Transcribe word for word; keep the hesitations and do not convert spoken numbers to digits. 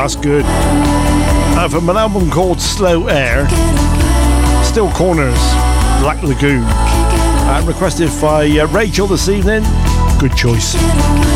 That's good. Uh, from an album called Slow Air, Still Corners, Black Lagoon. Uh, requested by uh, Rachel this evening. Good choice.